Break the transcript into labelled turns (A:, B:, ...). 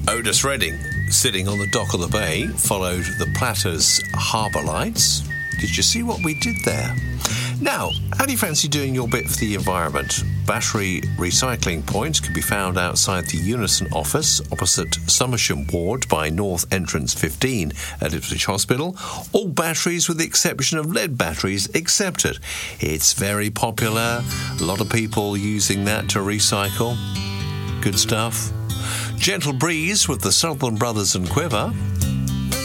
A: Otis Redding, sitting on the dock of the bay, followed the Platters harbour lights. Did you see what we did there? Now, how do you fancy doing your bit for the environment? Battery recycling points can be found outside the Unison office opposite Somersham Ward by North Entrance 15 at Ipswich Hospital. All batteries with the exception of lead batteries accepted. It's very popular. A lot of people using that to recycle. Good stuff. Gentle breeze with the Southern Brothers and Quiver.